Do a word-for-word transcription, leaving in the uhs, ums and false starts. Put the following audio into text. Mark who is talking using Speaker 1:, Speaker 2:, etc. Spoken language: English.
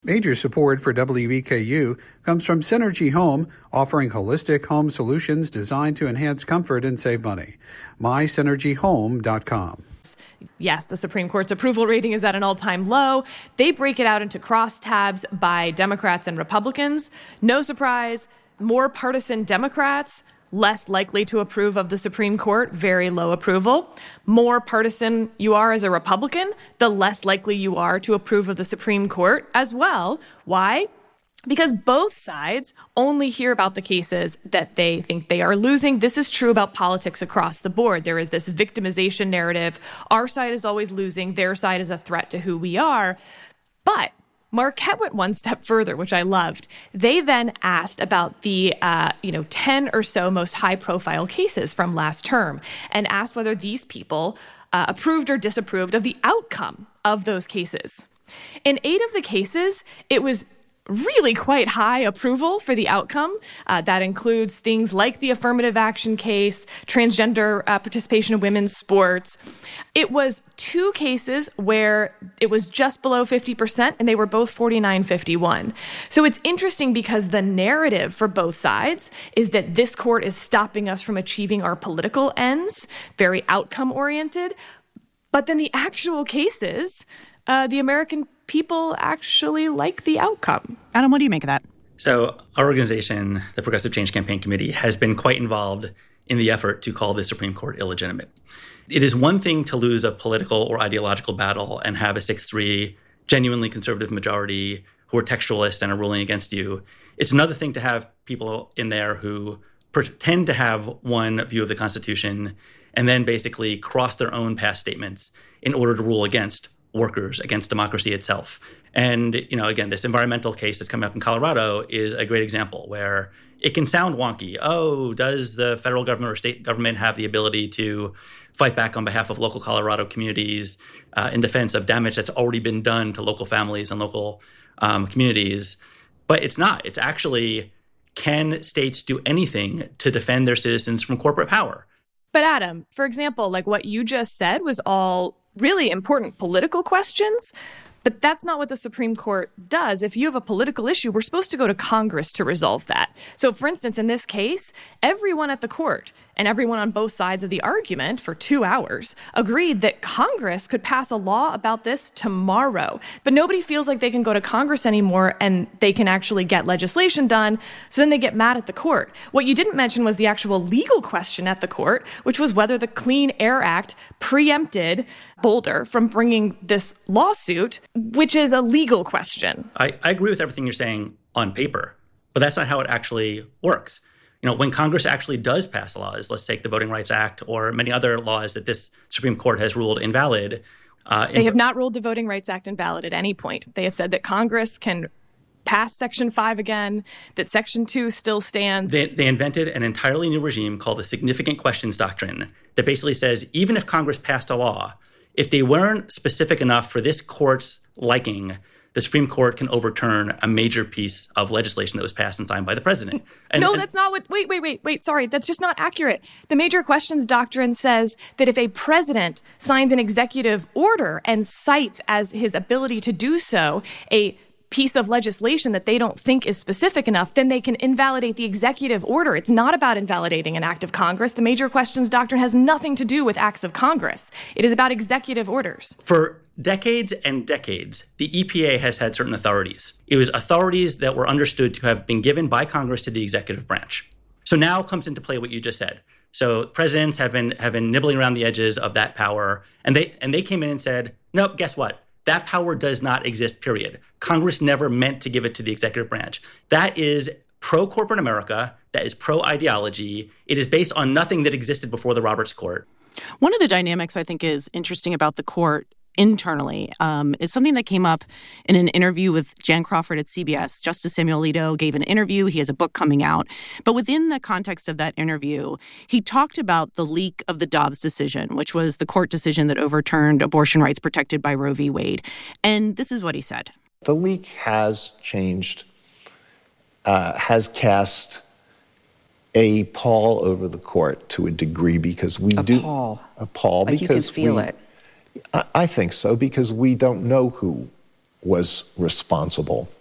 Speaker 1: Major support for W E K U comes from Synergy Home, offering holistic home solutions designed to enhance comfort and save money. my synergy home dot com.
Speaker 2: Yes, the Supreme Court's approval rating is at an all-time low. They break it out into crosstabs by Democrats and Republicans. No surprise, more partisan Democrats, less likely to approve of the Supreme Court, very low approval. More partisan you are as a Republican, the less likely you are to approve of the Supreme Court as well. Why? Because both sides only hear about the cases that they think they are losing. This is true about politics across the board. There is this victimization narrative. Our side is always losing. Their side is a threat to who we are. But Marquette went one step further, which I loved. They then asked about the, uh, you know, ten or so most high-profile cases from last term and asked whether these people uh, approved or disapproved of the outcome of those cases. In eight of the cases, it was really quite high approval for the outcome. Uh, that includes things like the affirmative action case, transgender uh, participation in women's sports. It was two cases where it was just below fifty percent, and they were both forty-nine fifty-one. So it's interesting because the narrative for both sides is that this court is stopping us from achieving our political ends, very outcome-oriented. But then the actual cases, uh, the American people actually like the outcome.
Speaker 3: Adam, what do you make of that?
Speaker 4: So our organization, the Progressive Change Campaign Committee, has been quite involved in the effort to call the Supreme Court illegitimate. It is one thing to lose a political or ideological battle and have a six three genuinely conservative majority who are textualists and are ruling against you. It's another thing to have people in there who pretend to have one view of the Constitution and then basically cross their own past statements in order to rule against workers, against democracy itself. And, you know, again, this environmental case that's coming up in Colorado is a great example where it can sound wonky. Oh, does the federal government or state government have the ability to fight back on behalf of local Colorado communities uh, in defense of damage that's already been done to local families and local um, communities? But it's not. It's actually, can states do anything to defend their citizens from corporate power?
Speaker 2: But Adam, for example, like what you just said was all really important political questions, but that's not what the Supreme Court does. If you have a political issue, we're supposed to go to Congress to resolve that. So, for instance, in this case, everyone at the court and everyone on both sides of the argument for two hours agreed that Congress could pass a law about this tomorrow. But nobody feels like they can go to Congress anymore and they can actually get legislation done. So then they get mad at the court. What you didn't mention was the actual legal question at the court, which was whether the Clean Air Act preempted Boulder from bringing this lawsuit, which is a legal question.
Speaker 4: I, I agree with everything you're saying on paper, but that's not how it actually works. You know, when Congress actually does pass laws, let's take the Voting Rights Act or many other laws that this Supreme Court has ruled invalid.
Speaker 2: Uh, they in- have not ruled the Voting Rights Act invalid at any point. They have said that Congress can pass Section five again, that Section two still stands.
Speaker 4: They, they invented an entirely new regime called the Significant Questions Doctrine that basically says even if Congress passed a law, if they weren't specific enough for this court's liking, the Supreme Court can overturn a major piece of legislation that was passed and signed by the president. And,
Speaker 2: no,
Speaker 4: and,
Speaker 2: that's not what, wait, wait, wait, wait, sorry, that's just not accurate. The Major Questions Doctrine says that if a president signs an executive order and cites as his ability to do so a piece of legislation that they don't think is specific enough, then they can invalidate the executive order. It's not about invalidating an act of Congress. The Major Questions Doctrine has nothing to do with acts of Congress. It is about executive orders.
Speaker 4: For decades and decades, the E P A has had certain authorities. It was authorities that were understood to have been given by Congress to the executive branch. So now comes into play what you just said. So presidents have been have been nibbling around the edges of that power, and they and they came in and said, nope, guess what? That power does not exist, period. Congress never meant to give it to the executive branch. That is pro-corporate America. That is pro-ideology. It is based on nothing that existed before the Roberts Court.
Speaker 3: One of the dynamics I think is interesting about the court internally um, is something that came up in an interview with Jan Crawford at C B S. Justice Samuel Alito gave an interview. He has a book coming out. But within the context of that interview, he talked about the leak of the Dobbs decision, which was the court decision that overturned abortion rights protected by Roe v. Wade. And this is what he said.
Speaker 5: The leak has changed, uh, has cast a pall over the court to a degree because we
Speaker 6: a
Speaker 5: do...
Speaker 6: Pall.
Speaker 5: A pall.
Speaker 6: Like
Speaker 5: because
Speaker 6: you can feel
Speaker 5: we,
Speaker 6: it.
Speaker 5: I, I think so, because we don't know who was responsible